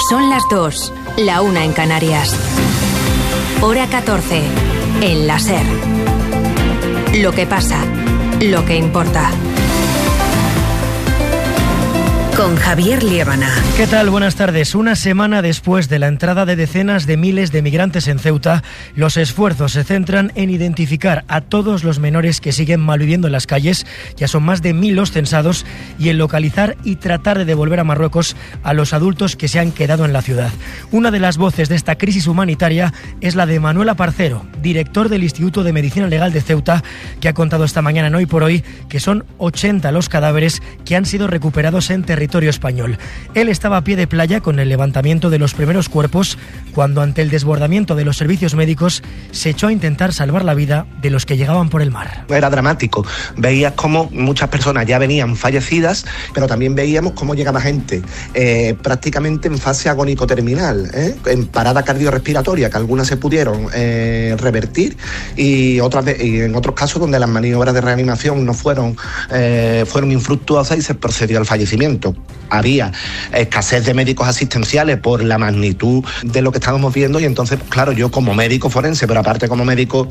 Son las 2, la 1 en Canarias. Hora 14, en la SER. Lo que pasa, lo que importa. Con Javier Liébana. ¿Qué tal? Buenas tardes. Una semana después de la entrada de decenas de miles de migrantes en Ceuta, los esfuerzos se centran en identificar a todos los menores que siguen malviviendo en las calles, ya son más de 1.000 los censados, y en localizar y tratar de devolver a Marruecos a los adultos que se han quedado en la ciudad. Una de las voces de esta crisis humanitaria es la de Manuel Aparcero, director del Instituto de Medicina Legal de Ceuta, que ha contado esta mañana en Hoy por Hoy que son 80 los cadáveres que han sido recuperados en territorio español. Él estaba a pie de playa con el levantamiento de los primeros cuerpos cuando, ante el desbordamiento de los servicios médicos, se echó a intentar salvar la vida de los que llegaban por el mar. Era dramático. Veías cómo muchas personas ya venían fallecidas, pero también veíamos cómo llegaba gente prácticamente en fase agónico-terminal, en parada cardiorrespiratoria, que algunas se pudieron revertir y en otros casos donde las maniobras de reanimación no fueron infructuosas y se procedió al fallecimiento. Había escasez de médicos asistenciales por la magnitud de lo que estábamos viendo y entonces, claro, yo como médico forense, pero aparte como médico,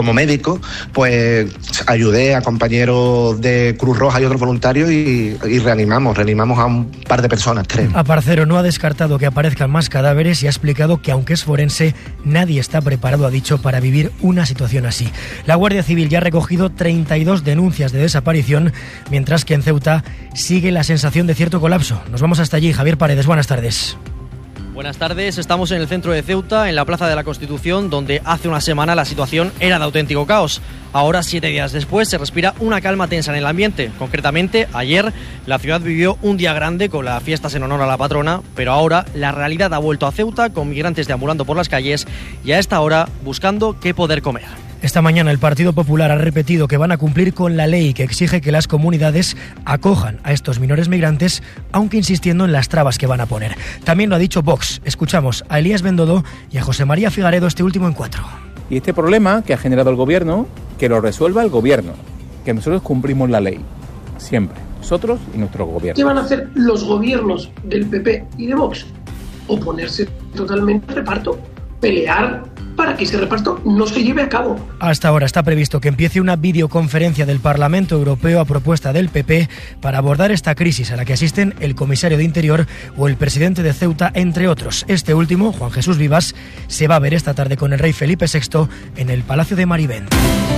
pues ayudé a compañeros de Cruz Roja y otros voluntarios y reanimamos a un par de personas, 3. Aparcero no ha descartado que aparezcan más cadáveres y ha explicado que, aunque es forense, nadie está preparado, ha dicho, para vivir una situación así. La Guardia Civil ya ha recogido 32 denuncias de desaparición, mientras que en Ceuta sigue la sensación de cierto colapso. Nos vamos hasta allí. Javier Paredes, buenas tardes. Buenas tardes, estamos en el centro de Ceuta, en la Plaza de la Constitución, donde hace una semana la situación era de auténtico caos. Ahora, 7 días después, se respira una calma tensa en el ambiente. Concretamente, ayer la ciudad vivió un día grande con las fiestas en honor a la patrona, pero ahora la realidad ha vuelto a Ceuta, con migrantes deambulando por las calles y a esta hora buscando qué poder comer. Esta mañana el Partido Popular ha repetido que van a cumplir con la ley que exige que las comunidades acojan a estos menores migrantes, aunque insistiendo en las trabas que van a poner. También lo ha dicho Vox. Escuchamos a Elías Bendodo y a José María Figaredo, este último en 4. Y este problema que ha generado el gobierno, que lo resuelva el gobierno, que nosotros cumplimos la ley, siempre, nosotros y nuestro gobierno. ¿Qué van a hacer los gobiernos del PP y de Vox? Oponerse totalmente al reparto, pelear para que ese reparto no se lleve a cabo. Hasta ahora está previsto que empiece una videoconferencia del Parlamento Europeo a propuesta del PP para abordar esta crisis a la que asisten el comisario de Interior o el presidente de Ceuta, entre otros. Este último, Juan Jesús Vivas, se va a ver esta tarde con el rey Felipe VI en el Palacio de Marivent.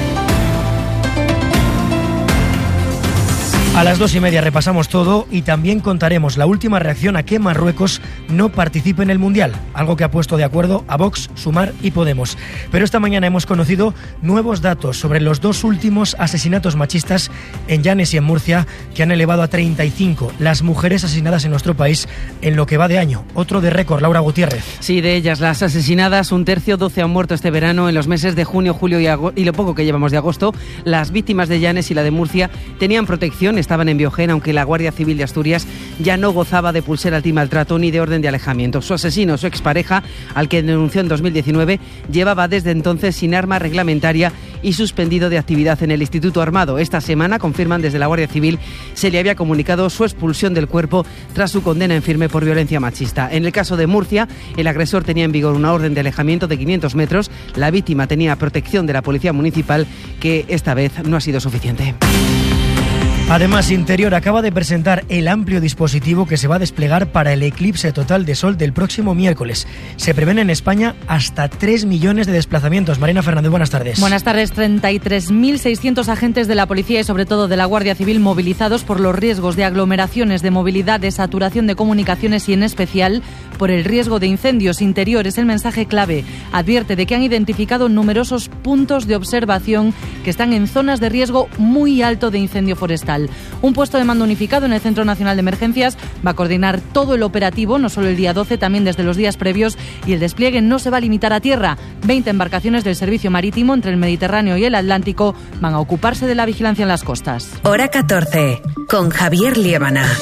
A las 2:30 repasamos todo y también contaremos la última reacción a que Marruecos no participe en el Mundial, algo que ha puesto de acuerdo a Vox, Sumar y Podemos. Pero esta mañana hemos conocido nuevos datos sobre los 2 últimos asesinatos machistas en Llanes y en Murcia, que han elevado a 35 las mujeres asesinadas en nuestro país en lo que va de año. Otro de récord, Laura Gutiérrez. Sí, de ellas las asesinadas, un tercio, 12 han muerto este verano. En los meses de junio, julio y lo poco que llevamos de agosto, las víctimas de Llanes y la de Murcia tenían protección, estaban en Biogen, aunque la Guardia Civil de Asturias ya no gozaba de pulsera antimaltrato ni de orden de alejamiento. Su asesino, su expareja, al que denunció en 2019, llevaba desde entonces sin arma reglamentaria y suspendido de actividad en el Instituto Armado. Esta semana, confirman desde la Guardia Civil, se le había comunicado su expulsión del cuerpo tras su condena en firme por violencia machista. En el caso de Murcia, el agresor tenía en vigor una orden de alejamiento de 500 metros. La víctima tenía protección de la Policía Municipal, que esta vez no ha sido suficiente. Además, Interior acaba de presentar el amplio dispositivo que se va a desplegar para el eclipse total de sol del próximo miércoles. Se prevén en España hasta 3 millones de desplazamientos. Marina Fernández, buenas tardes. Buenas tardes. 33.600 agentes de la policía y sobre todo de la Guardia Civil movilizados por los riesgos de aglomeraciones, de movilidad, de saturación de comunicaciones y en especial por el riesgo de incendios. Interior es el mensaje clave. Advierte de que han identificado numerosos puntos de observación que están en zonas de riesgo muy alto de incendio forestal. Un puesto de mando unificado en el Centro Nacional de Emergencias va a coordinar todo el operativo, no solo el día 12, también desde los días previos, y el despliegue no se va a limitar a tierra. 20 embarcaciones del servicio marítimo entre el Mediterráneo y el Atlántico van a ocuparse de la vigilancia en las costas. Hora 14, con Javier Liébana.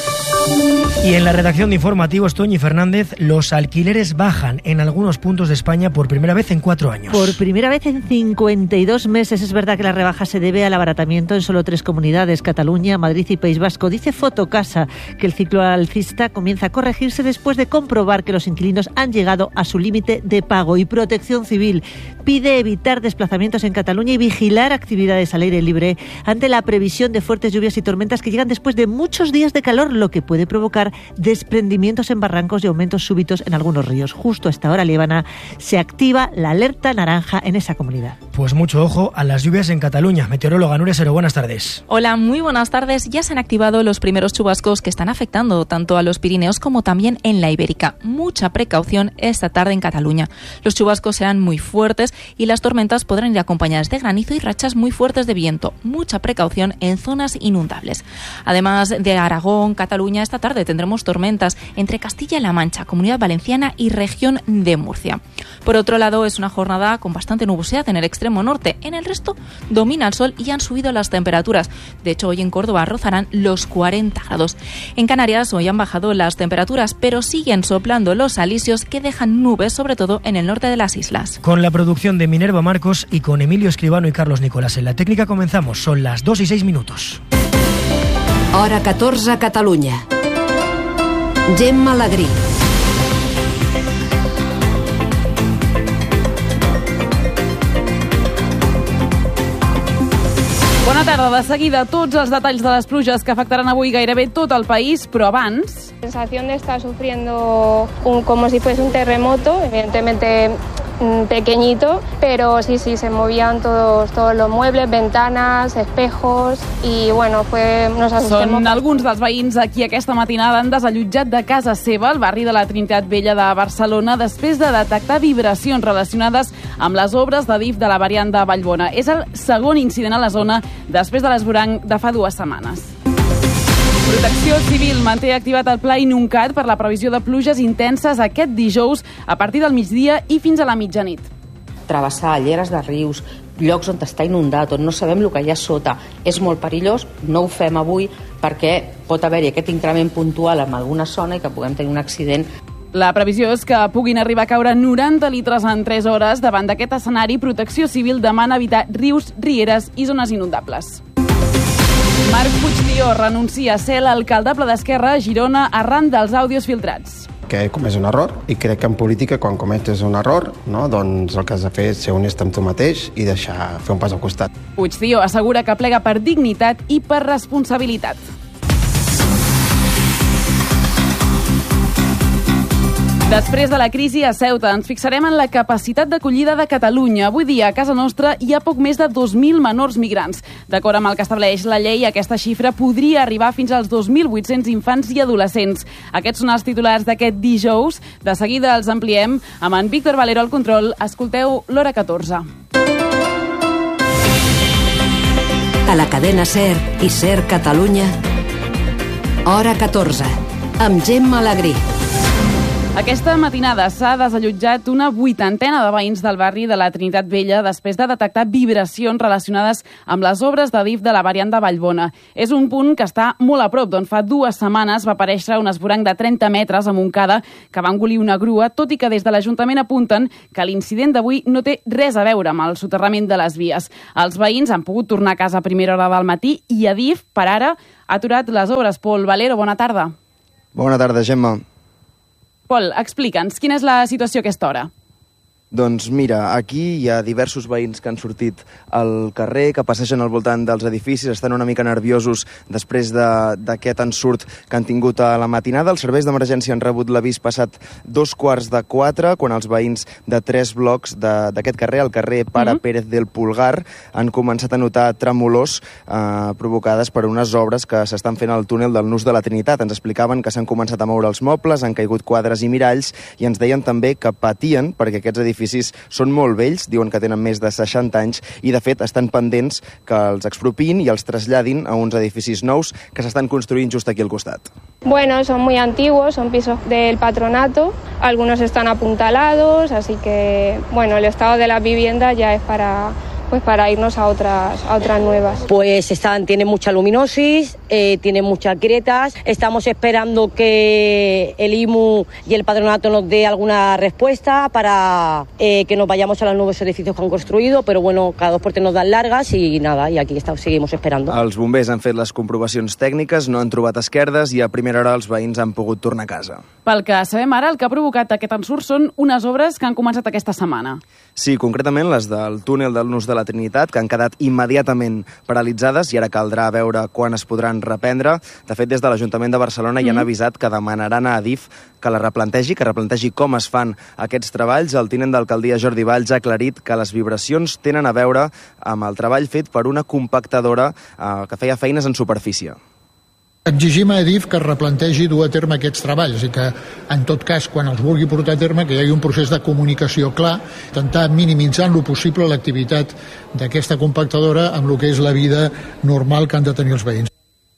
Y en la redacción de informativos, Toñi Fernández, los alquileres bajan en algunos puntos de España por primera vez en 4 años. Por primera vez en 52 meses. Es verdad que la rebaja se debe al abaratamiento en solo 3 comunidades, Cataluña, Madrid y País Vasco. Dice Fotocasa que el ciclo alcista comienza a corregirse después de comprobar que los inquilinos han llegado a su límite de pago. Y Protección Civil pide evitar desplazamientos en Cataluña y vigilar actividades al aire libre ante la previsión de fuertes lluvias y tormentas que llegan después de muchos días de calor, lo que puede provocar desprendimientos en barrancos y aumentos súbitos en algunos ríos. Justo a esta hora, Líbana, se activa la alerta naranja en esa comunidad. Pues mucho ojo a las lluvias en Cataluña. Meteoróloga Nuria Sero, buenas tardes. Hola, muy buenas tardes. Ya se han activado los primeros chubascos que están afectando tanto a los Pirineos como también en la Ibérica. Mucha precaución esta tarde en Cataluña. Los chubascos serán muy fuertes y las tormentas podrán ir acompañadas de granizo y rachas muy fuertes de viento. Mucha precaución en zonas inundables. Además de Aragón, Cataluña, esta tarde tendremos tormentas entre Castilla-La Mancha, Comunidad Valenciana y región de Murcia. Por otro lado, es una jornada con bastante nubosidad en el extremo norte. En el resto domina el sol y han subido las temperaturas. De hecho, hoy en Córdoba rozarán los 40 grados. En Canarias hoy han bajado las temperaturas, pero siguen soplando los alisios que dejan nubes, sobre todo en el norte de las islas. Con la producción de Minerva Marcos y con Emilio Escribano y Carlos Nicolás en la técnica comenzamos. Son las 2:06. Hora 14 a Catalunya. Gemma Alegrí. Bona tarda. De seguida, tots els detalls de les pluges que afectaran avui gairebé tot el país, però abans... La sensación de estar sufriendo como si fuese un terremoto, evidentemente pequeñito, pero sí, se movían todos los muebles, ventanas, espejos i, bueno, nos asustemos. Són alguns dels veïns a qui aquesta matinada han desallotjat de casa seva al barri de la Trinitat Vella de Barcelona després de detectar vibracions relacionades amb les obres de DIF de la variant de Vallbona. És el segon incident a la zona després de l'esvoranc de fa 2 setmanes. Protecció Civil manté activat el pla Inuncat per la previsió de pluges intenses aquest dijous a partir del migdia i fins a la mitjanit. Travessar lleres de rius, llocs on està inundat, on no sabem el que hi ha sota, és molt perillós. No ho fem avui perquè pot haver-hi aquest increment puntual en alguna zona i que puguem tenir un accident. La previsió és que puguin arribar a caure 90 litres en 3 hores. Davant d'aquest escenari, Protecció Civil demana evitar rius, rieres i zones inundables. Marc Puigdió renuncia a ser l'alcaldable d'Esquerra a Girona arran dels àudios filtrats. Que he comès un error i crec que en política quan cometes un error, no, doncs el que has de fer és ser honest amb tu mateix i deixar fer un pas al costat. Puigdió assegura que plega per dignitat i per responsabilitat. Després de la crisi a Ceuta, ens fixarem en la capacitat d'acollida de Catalunya. Avui dia, a casa nostra, hi ha poc més de 2.000 menors migrants. D'acord amb el que estableix la llei, aquesta xifra podria arribar fins als 2.800 infants i adolescents. Aquests són els titulars d'aquest dijous. De seguida els ampliem amb en Víctor Valero al control. Escolteu l'Hora 14. A la cadena SER i SER Catalunya, Hora 14, amb Gemma Alegrí. Aquesta matinada s'ha desallotjat una 80ena de veïns del barri de la Trinitat Vella després de detectar vibracions relacionades amb les obres de DIF de la variant de Vallbona. És un punt que està molt a prop, d'on fa 2 setmanes va aparèixer un esvoranc de 30 metres a Montcada que va engolir una grua, tot i que des de l'Ajuntament apunten que l'incident d'avui no té res a veure amb el soterrament de les vies. Els veïns han pogut tornar a casa a primera hora del matí i a DIF, per ara, ha aturat les obres. Pol Valero, bona tarda. Bona tarda, Gemma. Pol, explica'ns, quina és la situació a aquesta hora? Doncs mira, aquí hi ha diversos veïns que han sortit al carrer, que passegen al voltant dels edificis, estan una mica nerviosos després d'aquest ensurt que han tingut a la matinada. Els serveis d'emergència han rebut l'avís passat 3:15, quan els veïns de 3 blocs d'aquest carrer, el carrer Pare Pérez del Pulgar, han començat a notar tremolors provocades per unes obres que s'estan fent al túnel del Nus de la Trinitat. Ens explicaven que s'han començat a moure els mobles, han caigut quadres i miralls, i ens deien també que patien perquè aquests edificis són molt vells, diuen que tenen més de 60 anys i, de fet, estan pendents que els expropiïn i els traslladin a uns edificis nous que s'estan construint just aquí al costat. Bueno, son muy antiguos, son pisos del patronato, algunos están apuntalados, así que, bueno, el estado de las viviendas ya es para pues para irnos a otras nuevas. Pues tiene mucha luminosis, tiene muchas grietas. Estamos esperando que el IMU y el patronato nos dé alguna respuesta para que nos vayamos a los nuevos edificios que han construido, però bueno, cada 2 por 3 nos dan largas i nada, i aquí seguimos esperando. Els bombers han fet les comprovacions tècniques, no han trobat esquerdes i a primera hora els veïns han pogut tornar a casa. Pel que sabem ara, el que ha provocat aquest ensurt són unes obres que han començat aquesta setmana. Sí, concretament les del túnel del Nus de la Trinitat, que han quedat immediatament paralitzades i ara caldrà veure quan es podran reprendre. De fet, des de l'Ajuntament de Barcelona ja han avisat que demanaran a Adif que la replantegi com es fan aquests treballs. El tinent d'alcaldia Jordi Valls ha aclarit que les vibracions tenen a veure amb el treball fet per una compactadora que feia feines en superfície. Exigim a Adif que replantegi dur a terme aquests treballs i que, en tot cas, quan els vulgui portar a terme, que hi hagi un procés de comunicació clar, intentar minimitzar lo possible l'activitat d'aquesta compactadora amb el que és la vida normal que han de tenir els veïns.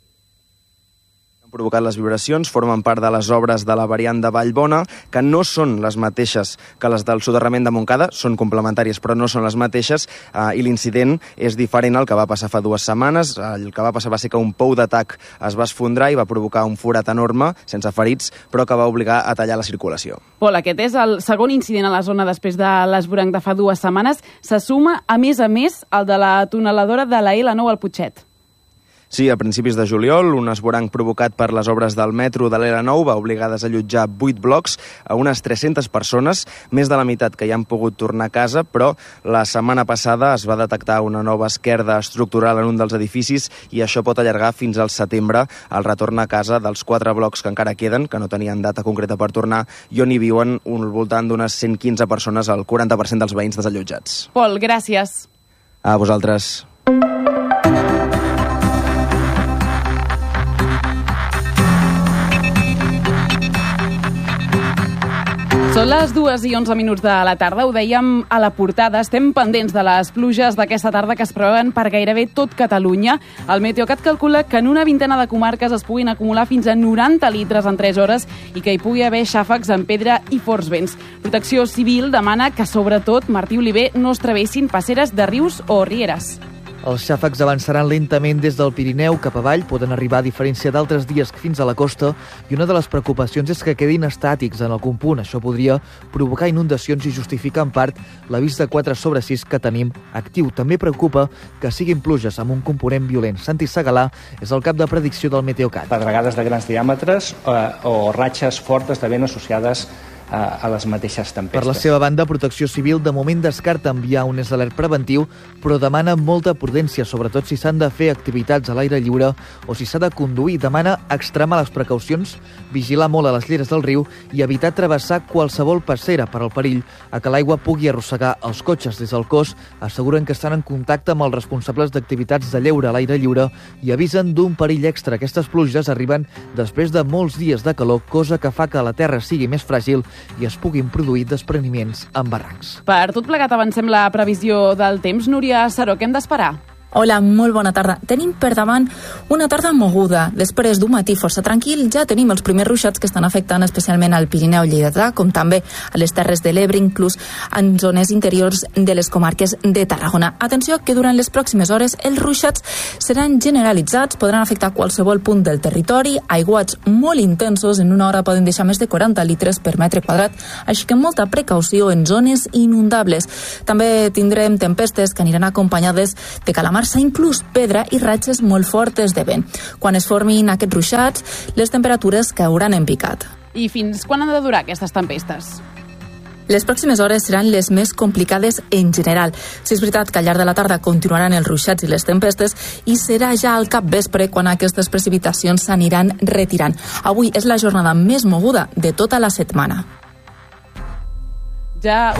Han provocat les vibracions, formen part de les obres de la variant de Vallbona, que no són les mateixes que les del soterrament de Montcada, són complementàries però no són les mateixes, i l'incident és diferent al que va passar fa 2 setmanes. El que va passar va ser que un pou d'atac es va esfondrar i va provocar un forat enorme, sense ferits, però que va obligar a tallar la circulació. Pol, aquest és el segon incident a la zona després de l'esvoranc de fa 2 setmanes. Se suma, a més, el de la tuneladora de la L9 al Putxet. Sí, a principis de juliol, un esvoranc provocat per les obres del metro de l'L9 va obligar a desallotjar 8 blocs a unes 300 persones, més de la meitat que ja han pogut tornar a casa, però la setmana passada es va detectar una nova esquerda estructural en un dels edificis i això pot allargar fins al setembre el retorn a casa dels 4 blocs que encara queden, que no tenien data concreta per tornar, i on hi viuen al voltant d'unes 115 persones, el 40% dels veïns desallotjats. Pol, gràcies. A vosaltres. Són les 2:11 de la tarda, ho dèiem a la portada. Estem pendents de les pluges d'aquesta tarda que es preveuen per gairebé tot Catalunya. El Meteocat calcula que en una vintena de comarques es puguin acumular fins a 90 litres en 3 hores i que hi pugui haver xàfecs amb pedra i forts vents. Protecció Civil demana que, sobretot, Martí Oliver, no es travessin passeres de rius o rieres. Els xàfecs avançaran lentament des del Pirineu cap avall, poden arribar a diferència d'altres dies fins a la costa, i una de les preocupacions és que quedin estàtics en algun punt. Això podria provocar inundacions i justificar en part l'avís de 4/6 que tenim actiu. També preocupa que siguin pluges amb un component violent. Santi Segalà és el cap de predicció del Meteocat. Pedregades de grans diàmetres o ratxes fortes de vent associades a les mateixes tempestes. Per la seva banda, Protecció Civil de moment descarta enviar un alert preventiu, però demana molta prudència, sobretot si s'han de fer activitats a l'aire lliure o si s'ha de conduir. Demana extremar les precaucions, vigilar molt a les lleres del riu i evitar travessar qualsevol passera per al perill a que l'aigua pugui arrossegar els cotxes. Des del cos asseguren que estan en contacte amb els responsables d'activitats de lleure a l'aire lliure i avisen d'un perill extra. Aquestes pluges arriben després de molts dies de calor, cosa que fa que la terra sigui més fràgil i es puguin produir despreniments en barrancs. Per tot plegat avancem la previsió del temps. Núria Saró, què hem d'esperar? Hola, molt bona tarda. Tenim per davant una tarda moguda. Després d'un matí força tranquil, ja tenim els primers ruixats que estan afectant especialment al Pirineu lleidatà, com també a les Terres de l'Ebre, inclús en zones interiors de les comarques de Tarragona. Atenció que durant les pròximes hores els ruixats seran generalitzats, podran afectar qualsevol punt del territori, aiguats molt intensos, en una hora poden deixar més de 40 litres per metre quadrat, així que molta precaució en zones inundables. També tindrem tempestes que aniran acompanyades de calamarsa, inclús pedra i ratxes molt fortes de vent. Quan es formin aquests ruixats, les temperatures cauran en picat. I fins quan han de durar aquestes tempestes? Les pròximes hores seran les més complicades en general. Si és veritat que al llarg de la tarda continuaran els ruixats i les tempestes i serà ja al capvespre quan aquestes precipitacions s'aniran retirant. Avui és la jornada més moguda de tota la setmana. Ja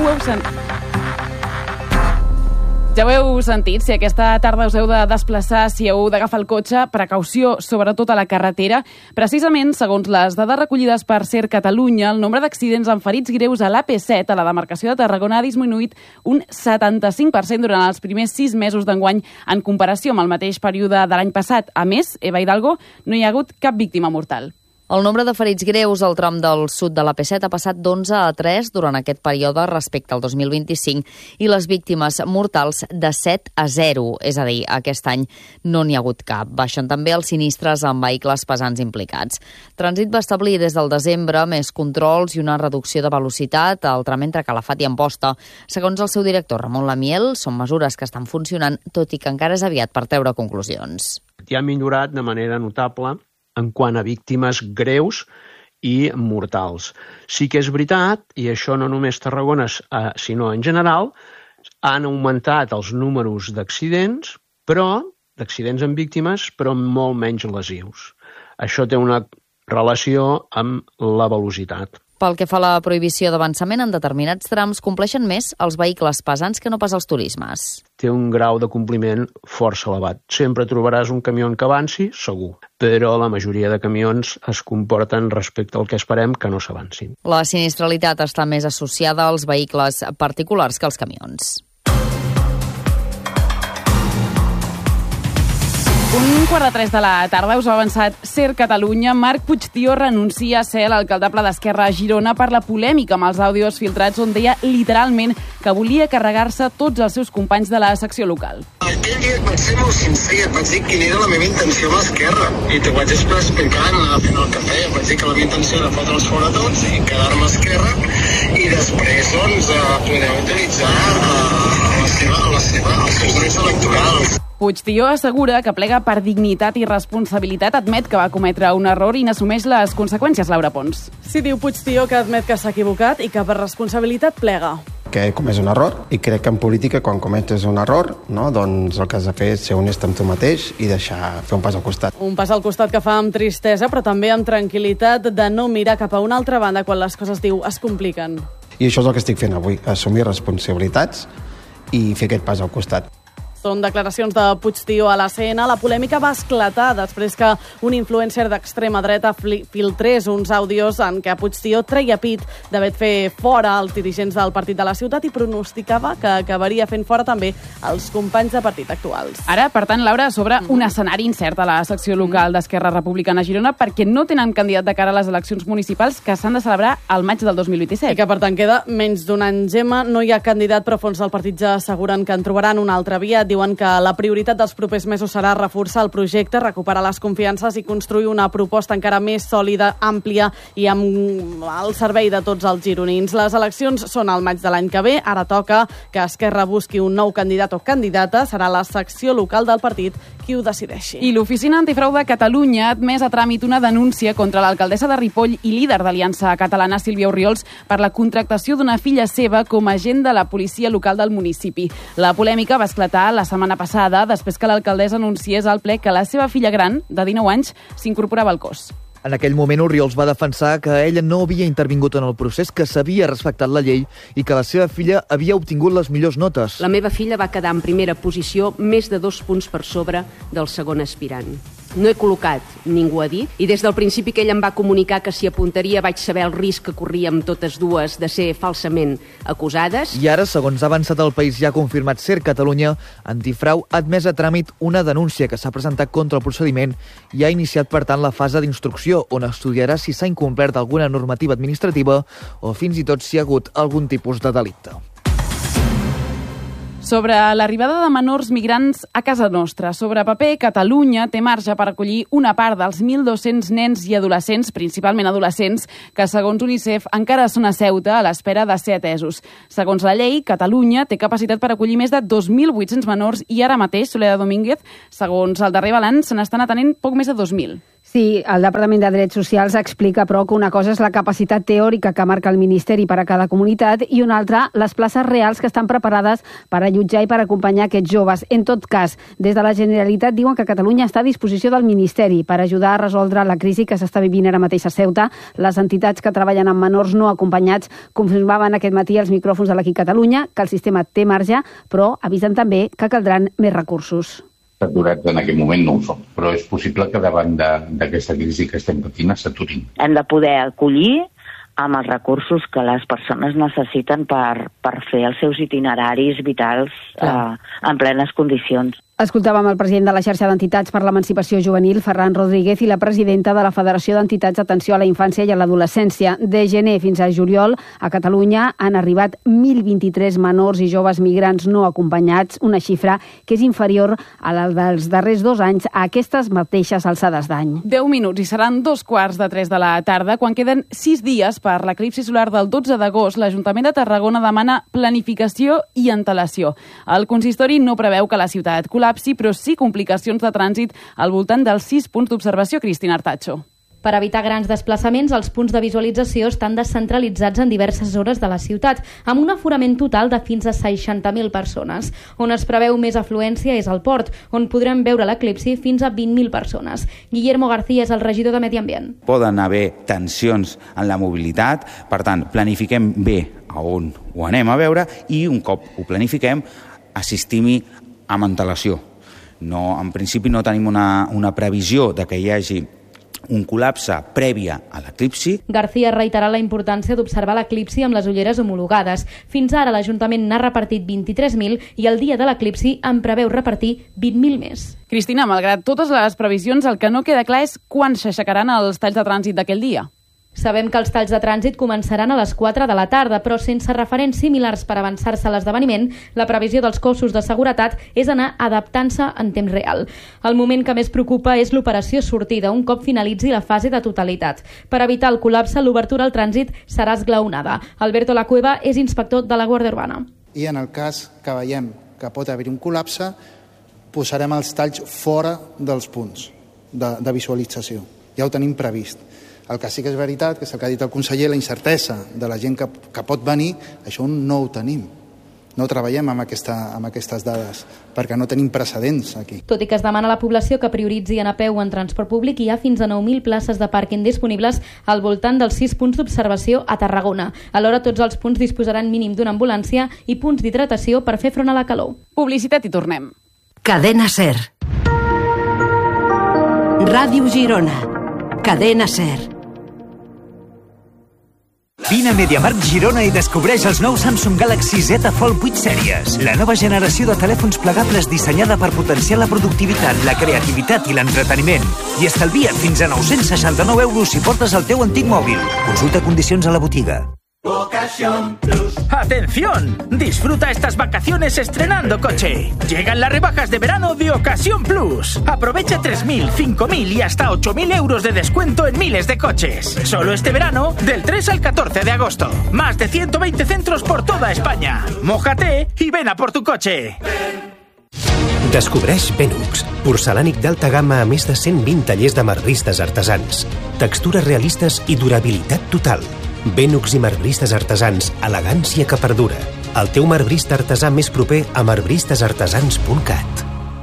ho heu sentit, si aquesta tarda us heu de desplaçar, si heu d'agafar el cotxe, precaució, sobretot a la carretera. Precisament, segons les dades recollides per SER Catalunya, el nombre d'accidents amb ferits greus a l'AP7, a la demarcació de Tarragona, ha disminuït un 75% durant els primers 6 mesos d'enguany en comparació amb el mateix període de l'any passat. A més, Eva Hidalgo, no hi ha hagut cap víctima mortal. El nombre de ferits greus al tram del sud de l'AP7 ha passat d'11 a 3 durant aquest període respecte al 2025 i les víctimes mortals de 7 a 0, és a dir, aquest any no n'hi ha hagut cap. Baixen també els sinistres amb vehicles pesants implicats. Trànsit va establir des del desembre més controls i una reducció de velocitat al tram entre Calafat i Amposta. Segons el seu director, Ramon Lamiel, són mesures que estan funcionant, tot i que encara és aviat per treure conclusions. Ja ha millorat de manera notable en quant a víctimes greus i mortals. Sí que és veritat, i això no només Tarragona, sinó en general, han augmentat els números d'accidents, d'accidents amb víctimes, però amb molt menys lesius. Això té una relació amb la velocitat. Pel que fa a la prohibició d'avançament en determinats trams, compleixen més els vehicles pesants que no pas els turismes. Té un grau de compliment força elevat. Sempre trobaràs un camió que avanci, segur, però la majoria de camions es comporten respecte al que esperem que no s'avancin. La sinistralitat està més associada als vehicles particulars que als camions. 2:45 de la tarda, us ha avançat SER Catalunya. Marc Puigtió renuncia a ser l'alcaldable d'Esquerra a Girona per la polèmica amb els àudios filtrats on deia literalment que volia carregar-se tots els seus companys de la secció local. Aquell dia et vaig ser molt sincer, et vaig dir quina era la meva intenció amb l'Esquerra i t'ho vaig explicar fent el cafè. Et vaig dir que la meva intenció era fotre'ls fora tots i quedar-me a Esquerra i després poder utilitzar els seus drets electorals. Puigtió assegura que plega per dignitat i responsabilitat, admet que va cometre un error i n'assumeix les conseqüències, Laura Pons. Sí, diu Puigtió que admet que s'ha equivocat i que per responsabilitat plega. Que he comès un error i crec que en política quan cometes un error, no, doncs el que has de fer és ser honest amb tu mateix i deixar fer un pas al costat. Un pas al costat que fa amb tristesa però també amb tranquil·litat de no mirar cap a una altra banda quan les coses, diu, es compliquen. I això és el que estic fent avui, assumir responsabilitats i fer aquest pas al costat. Són declaracions de Puigtió a la CNN. La polèmica va esclatar després que un influencer d'extrema dreta filtrés uns àudios en què Puigtió treia pit d'haver fet fora els dirigents del partit de la ciutat i pronosticava que acabaria fent fora també els companys de partit actuals. Ara, per tant, Laura, sobre un escenari incert a la secció local d'Esquerra Republicana a Girona perquè no tenen candidat de cara a les eleccions municipals que s'han de celebrar al maig del 2027. I que, per tant, queda menys d'un any, Gemma. No hi ha candidat, però fons del partit ja asseguren que en trobaran una altra via. Diuen que la prioritat dels propers mesos serà reforçar el projecte, recuperar les confiances i construir una proposta encara més sòlida, àmplia i amb el servei de tots els gironins. Les eleccions són al maig de l'any que ve. Ara toca que Esquerra busqui un nou candidat o candidata. Serà la secció local del partit qui ho decideixi. I l'Oficina Antifrau de Catalunya ha admès a tràmit una denúncia contra l'alcaldessa de Ripoll i líder d'Aliança Catalana, Sílvia Orriols, per la contractació d'una filla seva com a agent de la policia local del municipi. La polèmica va esclatar la setmana passada després que l'alcaldessa anunciés al ple que la seva filla gran, de 19 anys, s'incorporava al cos. En aquell moment, Orriols va defensar que ella no havia intervingut en el procés, que s'havia respectat la llei i que la seva filla havia obtingut les millors notes. La meva filla va quedar en primera posició més de 2 punts per sobre del segon aspirant. No he col·locat, ningú ha dit, i des del principi que ell em va comunicar que s'hi apuntaria vaig saber el risc que corríem totes dues de ser falsament acusades. I ara, segons ha avançat el País i ha confirmat SER Catalunya, Antifrau ha admès a tràmit una denúncia que s'ha presentat contra el procediment i ha iniciat, per tant, la fase d'instrucció, on estudiarà si s'ha incomplert alguna normativa administrativa o fins i tot si hi ha hagut algun tipus de delicte. Sobre l'arribada de menors migrants a casa nostra. Sobre paper, Catalunya té marge per acollir una part dels 1.200 nens i adolescents, principalment adolescents, que segons UNICEF encara són a Ceuta a l'espera de ser atesos. Segons la llei, Catalunya té capacitat per acollir més de 2.800 menors i ara mateix, Soledad Domínguez, segons el darrer balanç, se n'estan atenent poc més de 2.000. Sí, el Departament de Drets Socials explica, però, que una cosa és la capacitat teòrica que marca el Ministeri per a cada comunitat i una altra, les places reals que estan preparades per allotjar i per acompanyar aquests joves. En tot cas, des de la Generalitat diuen que Catalunya està a disposició del Ministeri per ajudar a resoldre la crisi que s'està vivint ara mateix a Ceuta. Les entitats que treballen amb menors no acompanyats confirmaven aquest matí als micròfons de l'Equip Catalunya que el sistema té marge, però avisen també que caldran més recursos. Saturats en aquest moment no ho som, però és possible que davant d'aquesta crisi que estem patint s'aturin. Hem de poder acollir amb els recursos que les persones necessiten per fer els seus itineraris vitals en plenes condicions. Escoltàvem el president de la xarxa d'entitats per l'emancipació juvenil, Ferran Rodríguez, i la presidenta de la Federació d'Entitats d'Atenció a la Infància i a l'Adolescència. De gener fins a juliol, a Catalunya han arribat 1.023 menors i joves migrants no acompanyats, una xifra que és inferior a la dels darrers 2 anys a aquestes mateixes alçades d'any. 10 minuts i seran 2:15 de la tarda. Quan queden 6 dies per l'eclipsi solar del 12 d'agost, l'Ajuntament de Tarragona demana planificació i antelació. El consistori no preveu que la ciutat col·lapsi, però sí complicacions de trànsit al voltant dels 6 punts d'observació. Cristina Artacho. Per evitar grans desplaçaments, els punts de visualització estan descentralitzats en diverses zones de la ciutat, amb un aforament total de fins a 60.000 persones. On es preveu més afluència és al port, on podrem veure l'eclipsi fins a 20.000 persones. Guillermo García és el regidor de Medi Ambient. Poden haver tensions en la mobilitat, per tant, planifiquem bé a on ho anem a veure i un cop ho planifiquem, assistim-hi amb antelació. No, en principi no tenim una previsió de que hi hagi un col·lapse prèvia a l'eclipsi. García reiterà la importància d'observar l'eclipsi amb les ulleres homologades. Fins ara l'Ajuntament n'ha repartit 23.000 i el dia de l'eclipsi en preveu repartir 20.000 més. Cristina, malgrat totes les previsions, el que no queda clar és quan s'aixecaran els talls de trànsit d'aquell dia. Sabem que els talls de trànsit començaran a les 4 de la tarda, però sense referents similars per avançar-se a l'esdeveniment, la previsió dels cossos de seguretat és anar adaptant-se en temps real. El moment que més preocupa és l'operació sortida, un cop finalitzi la fase de totalitat. Per evitar el col·lapse, l'obertura al trànsit serà esglaonada. Alberto Lacueva és inspector de la Guàrdia Urbana. I en el cas que veiem que pot haver un col·lapse, posarem els talls fora dels punts de visualització. Ja ho tenim previst. El que sí que és veritat, que és el que ha dit el conseller, la incertesa de la gent que pot venir, això no ho tenim. No treballem amb aquestes dades, perquè no tenim precedents aquí. Tot i que es demana a la població que prioritzi anar a peu o en transport públic, hi ha fins a 9.000 places de pàrquing disponibles al voltant dels 6 punts d'observació a Tarragona. Alhora, tots els punts disposaran mínim d'una ambulància i punts d'hidratació per fer front a la calor. Publicitat i tornem. Cadena SER. Ràdio Girona. Cadena SER. Vine a MediaMarkt Girona i descobreix els nous Samsung Galaxy Z Fold 8 sèries. La nova generació de telèfons plegables dissenyada per potenciar la productivitat, la creativitat i l'entreteniment. I estalvia fins a 969 euros si portes el teu antic mòbil. Consulta condicions a la botiga. Ocasión Plus. ¡Atención! Disfruta estas vacaciones estrenando coche. Llegan las rebajas de verano de Ocasión Plus. Aprovecha 3.000, 5.000 y hasta 8.000 euros de descuento en miles de coches. Solo este verano, del 3 al 14 de agosto. Más de 120 centros por toda España. Mójate y ven a por tu coche. Descobreix Benux, porcelànic d'alta gamma a més de 120 tallers de marbristes artesans. Textures realistes i durabilitat total. Benux i marbristes artesans, elegància que perdura. El teu marbrista artesà més proper a marbristesartesans.cat.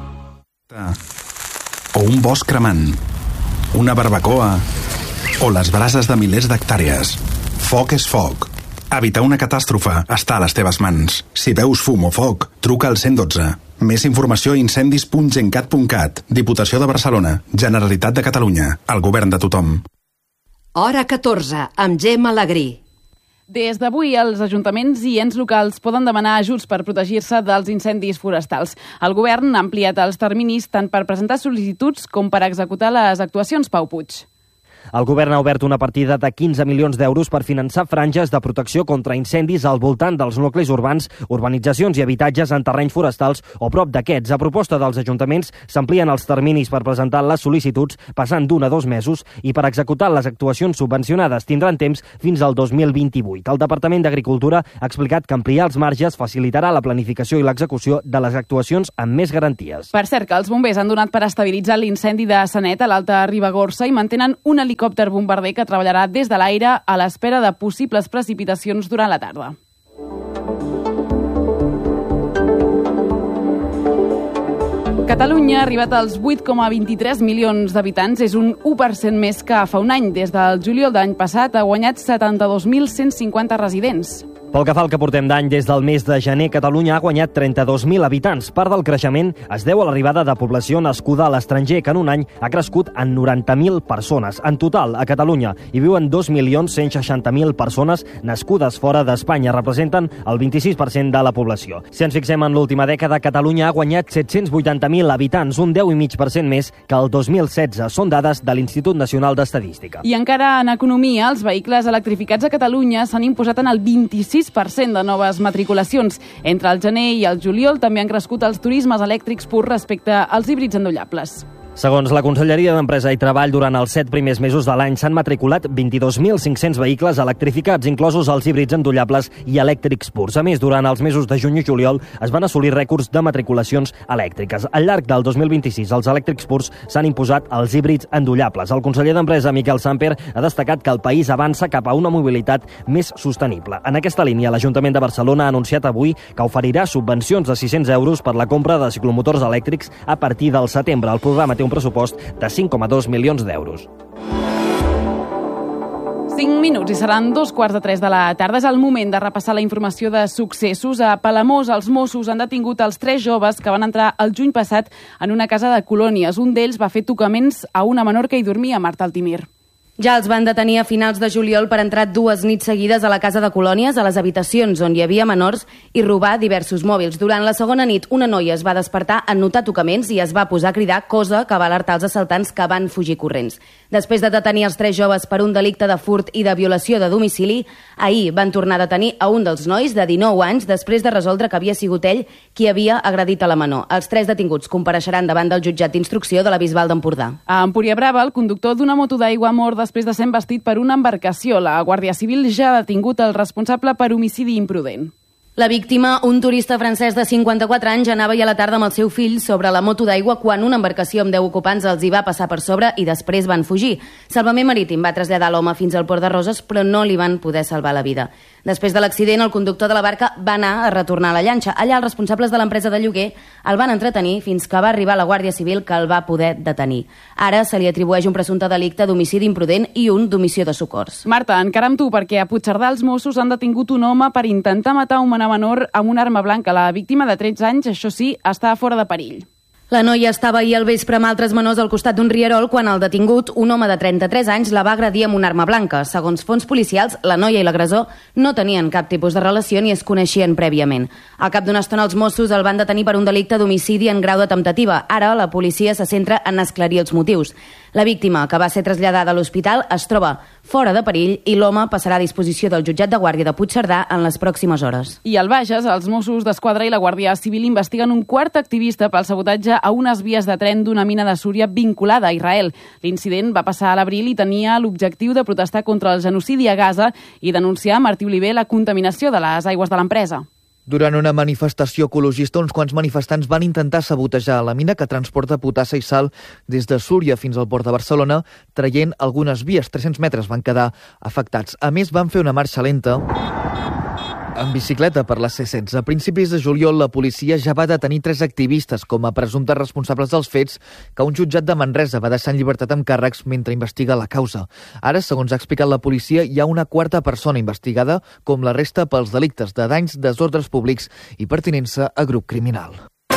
O un bosc cremant, una barbacoa o les brases de milers d'hectàrees. Foc és foc. Evitar una catàstrofe està a les teves mans. Si veus fum o foc, truca al 112. Més informació a incendis.gencat.cat. Diputació de Barcelona, Generalitat de Catalunya, el govern de tothom. Hora 14, amb Gemma Alegrí. Des d'avui, els ajuntaments i ens locals poden demanar ajuts per protegir-se dels incendis forestals. El govern ha ampliat els terminis tant per presentar sol·licituds com per executar les actuacions. Pau Puig. El govern ha obert una partida de 15 milions d'euros per finançar franges de protecció contra incendis al voltant dels nuclis urbans, urbanitzacions i habitatges en terrenys forestals o prop d'aquests. A proposta dels ajuntaments s'amplien els terminis per presentar les sol·licituds, passant d'1 a 2 mesos, i per executar les actuacions subvencionades tindran temps fins al 2028. El Departament d'Agricultura ha explicat que ampliar els marges facilitarà la planificació i l'execució de les actuacions amb més garanties. Per cert, que els bombers han donat per estabilitzar l'incendi de Sanet a l'Alta Ribagorça i mantenen un helicòpter bombarder que treballarà des de l'aire a l'espera de possibles precipitacions durant la tarda. Catalunya ha arribat als 8,23 milions d'habitants. És un 1% més que fa un any. Des del juliol de l'any passat ha guanyat 72.150 residents. Pel que fa al que portem d'any, des del mes de gener, Catalunya ha guanyat 32.000 habitants. Part del creixement es deu a l'arribada de població nascuda a l'estranger, que en un any ha crescut en 90.000 persones. En total, a Catalunya hi viuen 2.160.000 persones nascudes fora d'Espanya. Representen el 26% de la població. Si ens fixem en l'última dècada, Catalunya ha guanyat 780.000 habitants, un 10,5% més que el 2016. Són dades de l'Institut Nacional d'Estadística. I encara en economia, els vehicles electrificats a Catalunya s'han imposat en el 26% de noves matriculacions. Entre el gener i el juliol també han crescut els turismes elèctrics purs respecte als híbrids endollables. Segons la Conselleria d'Empresa i Treball, durant els 7 primers mesos de l'any s'han matriculat 22.500 vehicles electrificats, inclosos els híbrids endollables i elèctrics purs. A més, durant els mesos de juny i juliol es van assolir rècords de matriculacions elèctriques. Al llarg del 2026, els elèctrics purs s'han imposat als híbrids endollables. El conseller d'Empresa, Miquel Samper, ha destacat que el país avança cap a una mobilitat més sostenible. En aquesta línia, l'Ajuntament de Barcelona ha anunciat avui que oferirà subvencions de 600 euros per la compra de ciclomotors elèctrics a partir del setembre. El programa té un pressupost de 5,2 milions d'euros. 5 minuts i seran 2:15 de la tarda. És el moment de repassar la informació de successos. A Palamós, els Mossos han detingut els 3 joves que van entrar el juny passat en una casa de colònies. Un d'ells va fer tocaments a una menor que hi dormia, Marta Altimir. Ja els van detenir a finals de juliol per entrar 2 nits seguides a la casa de colònies, a les habitacions on hi havia menors, i robar diversos mòbils. Durant la segona nit, una noia es va despertar en notar tocaments i es va posar a cridar, cosa que va alertar els assaltants, que van fugir corrents. Després de detenir els 3 joves per un delicte de furt i de violació de domicili, ahir van tornar a detenir a un dels nois de 19 anys després de resoldre que havia sigut ell qui havia agredit a la menor. Els 3 detinguts compareixeran davant del jutjat d'instrucció de la Bisbal d'Empordà. A Empúria Brava, el conductor d'una moto d'aigua mort després de ser embestit per una embarcació. La Guàrdia Civil ja ha detingut el responsable per homicidi imprudent. La víctima, un turista francès de 54 anys, anava ahir a la tarda amb el seu fill sobre la moto d'aigua quan una embarcació amb 10 ocupants els hi va passar per sobre i després van fugir. Salvament Marítim va traslladar l'home fins al Port de Roses, però no li van poder salvar la vida. Després de l'accident, el conductor de la barca va anar a retornar a la llanxa. Allà, els responsables de l'empresa de lloguer el van entretenir fins que va arribar la Guàrdia Civil, que el va poder detenir. Ara se li atribueix un presumpte delicte d'homicidi imprudent i un d'omissió de socors. Marta, encara amb tu, perquè a Puigcerdà els Mossos han detingut un home per intentar matar un menor amb una arma blanca. La víctima de 13 anys, això sí, està fora de perill. La noia estava ahir al vespre amb altres menors al costat d'un rierol quan el detingut, un home de 33 anys, la va agredir amb una arma blanca. Segons fonts policials, la noia i l'agressor no tenien cap tipus de relació ni es coneixien prèviament. Al cap d'una estona, els Mossos el van detenir per un delicte d'homicidi en grau de temptativa. Ara, la policia se centra en esclarir els motius. La víctima, que va ser traslladada a l'hospital, es troba fora de perill i l'home passarà a disposició del jutjat de guàrdia de Puigcerdà en les pròximes hores. I al Bages, els Mossos d'Esquadra i la Guàrdia Civil investiguen un quart activista pel sabotatge a unes vies de tren d'una mina de Súria vinculada a Israel. L'incident va passar a l'abril i tenia l'objectiu de protestar contra el genocidi a Gaza i denunciar a Martí Oliver la contaminació de les aigües de l'empresa. Durant una manifestació ecologista, uns quants manifestants van intentar sabotejar la mina que transporta potassa i sal des de Súria fins al port de Barcelona, traient algunes vies. 300 metres van quedar afectats. A més, van fer una marxa lenta en bicicleta per la C-16. A principis de juliol, la policia ja va detenir 3 activistes com a presumptes responsables dels fets que un jutjat de Manresa va deixar en llibertat amb càrrecs mentre investiga la causa. Ara, segons ha explicat la policia, hi ha una quarta persona investigada, com la resta pels delictes de danys, desordres públics i pertinença a grup criminal.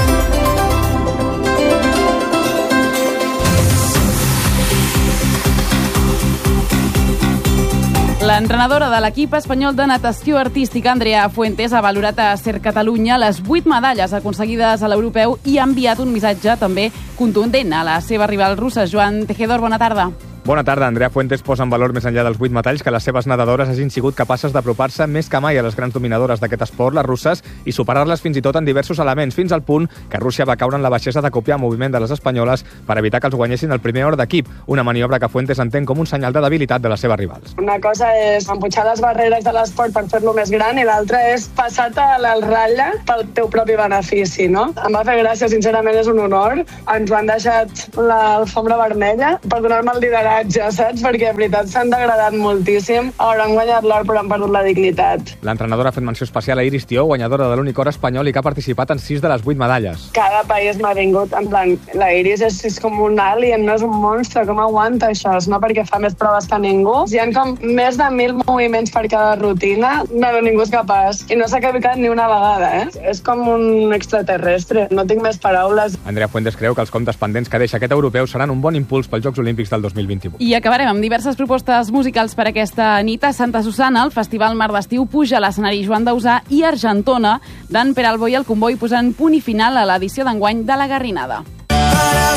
L'entrenadora de l'equip espanyol de natació artística, Andrea Fuentes, ha valorat a Ser Catalunya les 8 medalles aconseguides a l'europeu i ha enviat un missatge també contundent a la seva rival russa. Joan Tejedor, bona tarda. Bona tarda. Andrea Fuentes posa en valor més enllà dels 8 metalls que les seves nedadores hagin sigut capaces d'apropar-se més que mai a les grans dominadores d'aquest esport, les russes, i superar-les fins i tot en diversos elements, fins al punt que Rússia va caure en la baixesa de copiar el moviment de les espanyoles per evitar que els guanyessin el primer or d'equip, una maniobra que Fuentes entén com un senyal de debilitat de les seves rivals. Una cosa és empujar les barreres de l'esport per fer-lo més gran i l'altra és passar-te a la ratlla pel teu propi benefici, no? Em va fer gràcia, sincerament és un honor. Ens ho han deixat l'alfombra vermella per donar-me el lideratge coratge, saps? Perquè, en veritat, s'han degradat moltíssim. Hauran guanyat l'or, però han perdut la dignitat. L'entrenadora ha fet menció especial a Iris Tió, guanyadora de l'únic or espanyol i que ha participat en 6 de les 8 medalles. Cada país m'ha vingut, en plan, la Iris és com un alien, no és un monstre, com aguanta això? No perquè fa més proves que ningú. Hi ha com més de 1.000 moviments per cada rutina, no, ningú és capaç. I no s'ha equivocat ni una vegada, És com un extraterrestre, no tinc més paraules. Andrea Fuentes creu que els comptes pendents que deixa aquest europeu seran un bon impuls pels Jocs Olímpics del 2028. I acabarem amb diverses propostes musicals per aquesta nit. A Santa Susana, el Festival Mar d'Estiu puja a l'escenari Joan Dausà i Argentona, d'en Peralbo i el Comboi posant punt i final a l'edició d'enguany de la Garrinada.